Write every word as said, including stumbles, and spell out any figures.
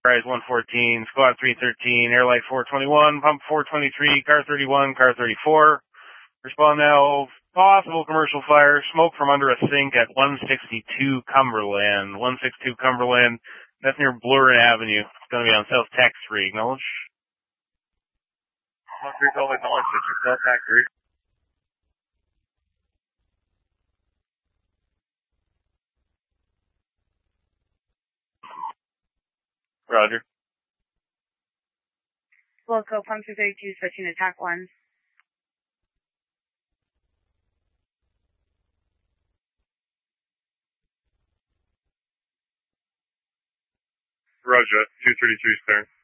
Rise one fourteen, Squad three thirteen, Airlight four twenty-one, Pump four twenty-three, Car thirty-one, Car thirty-four. Respond now. Possible commercial fire. Smoke from under a sink at one sixty-two Cumberland. one sixty-two Cumberland. That's near Blur Avenue. It's going to be on South Tech three. Acknowledge. one three twelve, acknowledge. South Tech three. Roger. Local Pump two thirty-two, switching to Tac one. Roger, two thirty-three stern.